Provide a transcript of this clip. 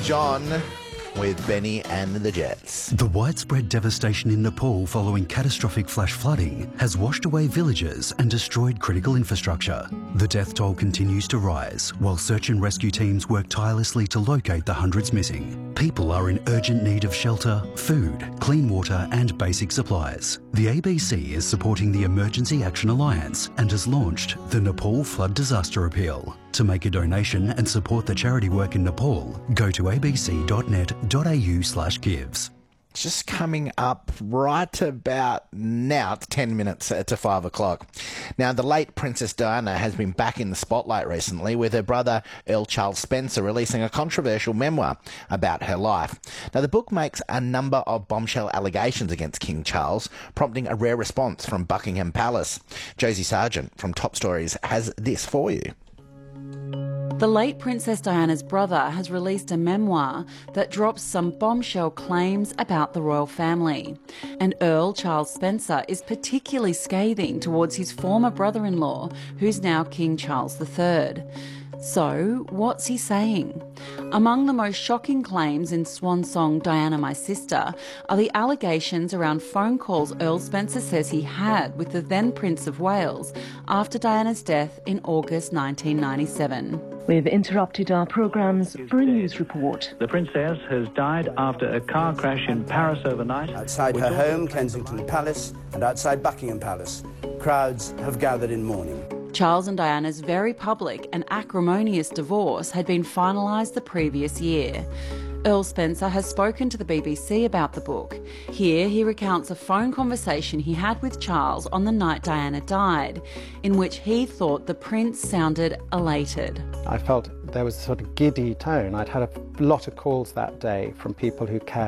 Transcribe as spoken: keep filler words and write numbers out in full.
John with Benny and the Jets. The widespread devastation in Nepal following catastrophic flash flooding has washed away villages and destroyed critical infrastructure. The death toll continues to rise while search and rescue teams work tirelessly to locate the hundreds missing. People are in urgent need of shelter, food, clean water and basic supplies. The A B C is supporting the Emergency Action Alliance and has launched the Nepal Flood Disaster Appeal. To make a donation and support the charity work in Nepal, go to a b c dot net dot a u slash gives. Just coming up right about now, it's ten minutes to five o'clock. Now, the late Princess Diana has been back in the spotlight recently with her brother Earl Charles Spencer releasing a controversial memoir about her life. Now, the book makes a number of bombshell allegations against King Charles, prompting a rare response from Buckingham Palace. Josie Sargent from Top Stories has this for you. The late Princess Diana's brother has released a memoir that drops some bombshell claims about the royal family. And Earl Charles Spencer is particularly scathing towards his former brother-in-law, who's now King Charles the Third. So, what's he saying? Among the most shocking claims in Swan Song Diana My Sister are the allegations around phone calls Earl Spencer says he had with the then Prince of Wales after Diana's death in August nineteen ninety-seven. We've interrupted our programmes for a news report. The Princess has died after a car crash in Paris overnight. Outside her home, Kensington Palace, and outside Buckingham Palace, crowds have gathered in mourning. Charles and Diana's very public and acrimonious divorce had been finalised the previous year. Earl Spencer has spoken to the B B C about the book. Here he recounts a phone conversation he had with Charles on the night Diana died, in which he thought the Prince sounded elated. I felt there was a sort of giddy tone. I'd had a lot of calls that day from people who cared.